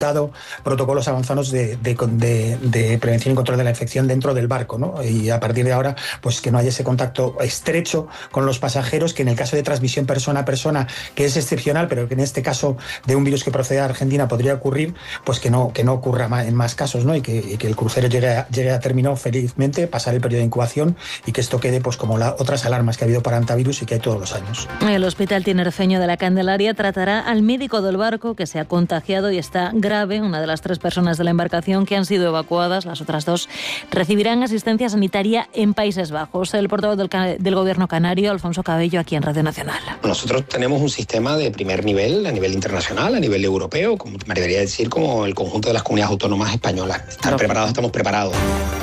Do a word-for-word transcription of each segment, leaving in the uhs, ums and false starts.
protocolos avanzados de, de, de, de prevención y control de la infección dentro del barco, ¿no? Y a partir de ahora, pues que no haya ese contacto estrecho con los pasajeros, que en el caso de transmisión persona a persona, que es excepcional, pero que en este caso de un virus que procede de Argentina podría ocurrir, pues que no, que no ocurra más, en más casos, ¿no? Y que, y que el crucero llegue a, llegue a término felizmente, pasar el periodo de incubación y que esto quede pues como las otras alarmas que ha habido para antivirus y que hay todos los años. El Hospital Tinerfeño de la Candelaria tratará al médico del barco que se ha contagiado y está grave, una de las tres personas de la embarcación que han sido evacuadas. Las otras dos recibirán asistencia sanitaria en Países Bajos. El portavoz del, del Gobierno canario, Alfonso Cabello, aquí en Radio Nacional. Nosotros tenemos un sistema de primer nivel, a nivel internacional, a nivel europeo, como me debería decir, como el conjunto de las comunidades autónomas españolas. Estar no. preparados, estamos preparados.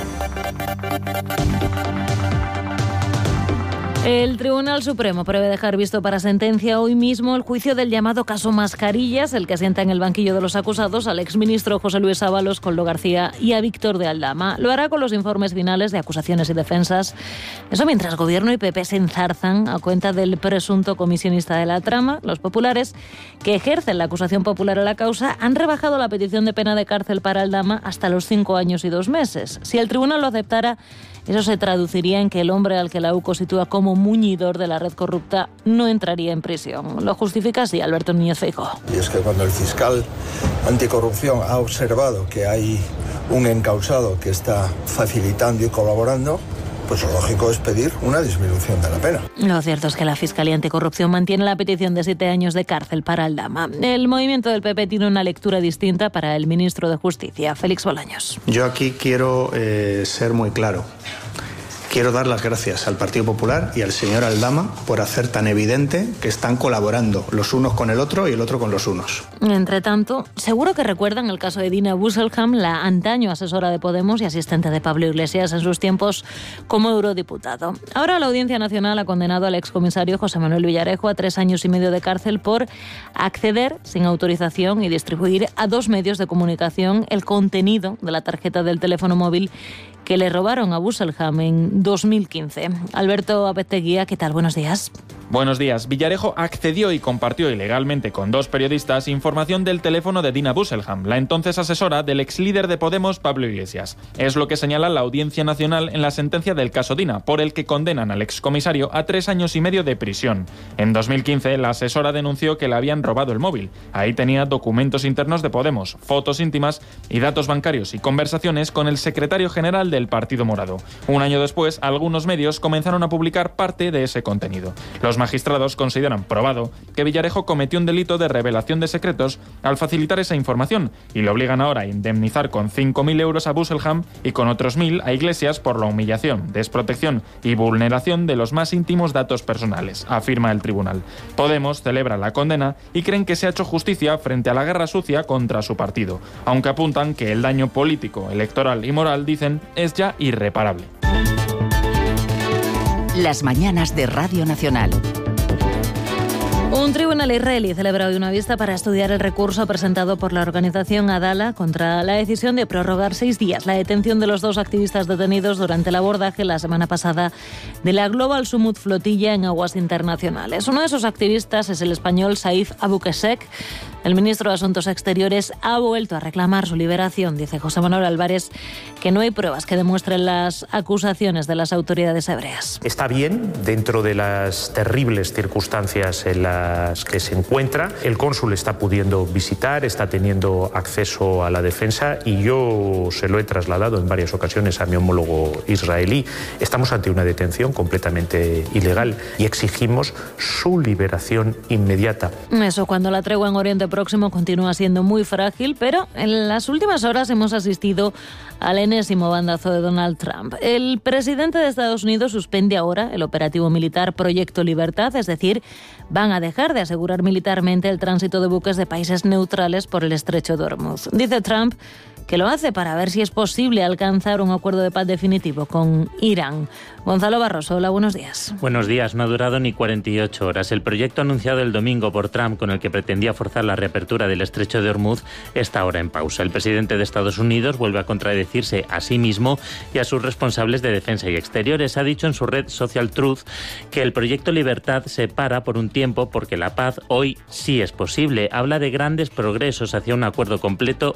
El Tribunal Supremo prevé dejar visto para sentencia hoy mismo el juicio del llamado caso Mascarillas, el que sienta en el banquillo de los acusados al exministro José Luis Ábalos, Koldo García y a Víctor de Aldama. Lo hará con los informes finales de acusaciones y defensas. Eso mientras Gobierno y P P se enzarzan a cuenta del presunto comisionista de la trama. Los populares, que ejercen la acusación popular a la causa, han rebajado la petición de pena de cárcel para Aldama hasta los cinco años y dos meses. Si el tribunal lo aceptara, eso se traduciría en que el hombre al que la U C O sitúa como muñidor de la red corrupta no entraría en prisión. Lo justifica así Alberto Núñez Feijóo. Y es que cuando el fiscal anticorrupción ha observado que hay un encausado que está facilitando y colaborando, pues lo lógico es pedir una disminución de la pena. Lo cierto es que la Fiscalía Anticorrupción mantiene la petición de siete años de cárcel para Aldama. El movimiento del P P tiene una lectura distinta para el ministro de Justicia, Félix Bolaños. Yo aquí quiero eh, ser muy claro. Quiero dar las gracias al Partido Popular y al señor Aldama por hacer tan evidente que están colaborando los unos con el otro y el otro con los unos. Entre tanto, seguro que recuerdan el caso de Dina Busselham, la antaño asesora de Podemos y asistente de Pablo Iglesias en sus tiempos como eurodiputado. Ahora la Audiencia Nacional ha condenado al excomisario José Manuel Villarejo a tres años y medio de cárcel por acceder sin autorización y distribuir a dos medios de comunicación el contenido de la tarjeta del teléfono móvil que le robaron a Busselham en dos mil quince. Alberto Apeteguía, ¿qué tal? Buenos días. Buenos días. Villarejo accedió y compartió ilegalmente con dos periodistas información del teléfono de Dina Busselham, la entonces asesora del ex líder de Podemos, Pablo Iglesias. Es lo que señala la Audiencia Nacional en la sentencia del caso Dina, por el que condenan al excomisario a tres años y medio de prisión. En dos mil quince, la asesora denunció que le habían robado el móvil. Ahí tenía documentos internos de Podemos, fotos íntimas y datos bancarios y conversaciones con el secretario general del Partido Morado. Un año después, algunos medios comenzaron a publicar parte de ese contenido. Los magistrados consideran probado que Villarejo cometió un delito de revelación de secretos al facilitar esa información y le obligan ahora a indemnizar con cinco mil euros a Busselham y con otros mil a Iglesias por la humillación, desprotección y vulneración de los más íntimos datos personales, afirma el tribunal. Podemos celebra la condena y creen que se ha hecho justicia frente a la guerra sucia contra su partido, aunque apuntan que el daño político, electoral y moral, dicen, es ya irreparable. Las mañanas de Radio Nacional. Un tribunal israelí celebra hoy una vista para estudiar el recurso presentado por la organización Adala contra la decisión de prorrogar seis días la detención de los dos activistas detenidos durante el abordaje la semana pasada de la Global Sumut flotilla en aguas internacionales. Uno de esos activistas es el español Saif Abukesek. El ministro de Asuntos Exteriores ha vuelto a reclamar su liberación. Dice José Manuel Álvarez que no hay pruebas que demuestren las acusaciones de las autoridades hebreas. Está bien dentro de las terribles circunstancias en las que se encuentra. El cónsul está pudiendo visitar, está teniendo acceso a la defensa y yo se lo he trasladado en varias ocasiones a mi homólogo israelí. Estamos ante una detención completamente ilegal y exigimos su liberación inmediata. Eso cuando la tregua en Oriente Próximo continúa siendo muy frágil, pero en las últimas horas hemos asistido al enésimo bandazo de Donald Trump. El presidente de Estados Unidos suspende ahora el operativo militar Proyecto Libertad, es decir, van a dejar de asegurar militarmente el tránsito de buques de países neutrales por el estrecho de Hormuz. Dice Trump que lo hace para ver si es posible alcanzar un acuerdo de paz definitivo con Irán. Gonzalo Barroso, hola, buenos días. Buenos días, no ha durado ni cuarenta y ocho horas. El proyecto anunciado el domingo por Trump, con el que pretendía forzar la reapertura del estrecho de Hormuz, está ahora en pausa. El presidente de Estados Unidos vuelve a contradecirse a sí mismo y a sus responsables de defensa y exteriores. Ha dicho en su red Social Truth que el proyecto Libertad se para por un tiempo porque la paz hoy sí es posible. Habla de grandes progresos hacia un acuerdo completo